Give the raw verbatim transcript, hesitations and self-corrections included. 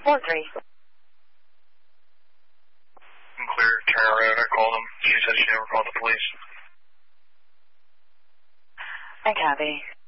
four three. I'm clear. Turn around. I called them. She said she never called the police. I copy.